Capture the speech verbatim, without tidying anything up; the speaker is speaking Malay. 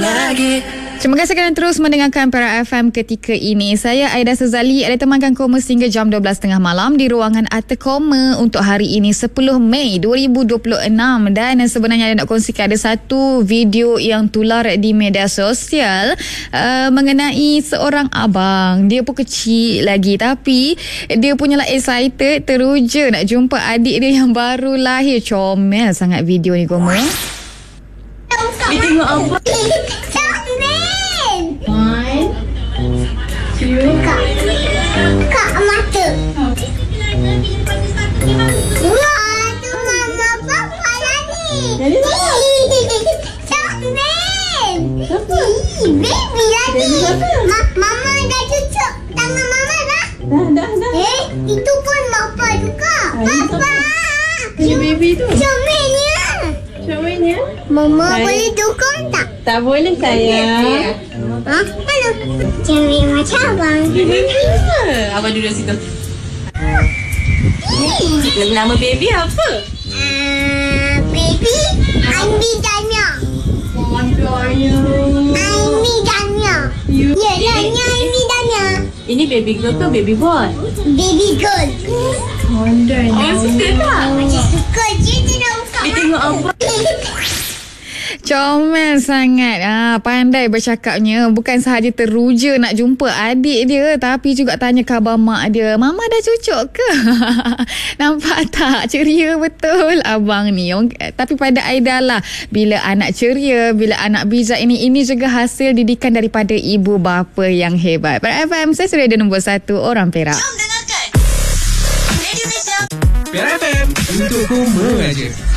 lagi. Terima kasih kerana terus mendengarkan Perak F M ketika ini. Saya Aida Sazali ada temankan Koma hingga jam dua belas tiga puluh malam di ruangan Arta Koma untuk hari ini sepuluh Mei dua ribu dua puluh enam. Dan sebenarnya ada nak kongsikan ada satu video yang tular di media sosial uh, mengenai seorang abang. Dia pun kecil lagi tapi dia punyalah excited, teruja nak jumpa adik dia yang baru lahir. Comel sangat video ni Koma. Dia tengok apa? One, two, Kak, kak mata. Wah, tu mama papa lagi. Jadi Comel. Siapa? Baby lagi. Baby siapa? Ma- mama dah cucuk tangan mama dah. Dah, dah, dah. Eh, itu pun bapa juga. Ah, Papa. Ini baby tu. Comelnya. Comelnya. Mama Hai. boleh dukung tak? Tak boleh sayang. Ha? Mana? Comel macam abang. Abang duduk situ. Nama baby apa? Uh, baby, Andi Danya. Mondanya. Andi Danya. You. Ya, Danya Andi Danya. Ini baby girl ke baby boy? Baby girl. Mondanya. Oh, suka tak? Macam suka je dia nak buka. Dia tengok apa? Comel sangat. Ah, pandai bercakapnya. Bukan sahaja teruja nak jumpa adik dia, tapi juga tanya khabar mak dia. Mama dah cucuk ke? Nampak tak? Ceria betul abang ni. Tapi pada Aida lah, bila anak ceria, bila anak bijak ini, ini juga hasil didikan daripada ibu bapa yang hebat. Perak F M, saya sudah ada nombor satu, orang Perak. Jom dengarkan Radio Malaysia. Perak F M untuk Koma aja.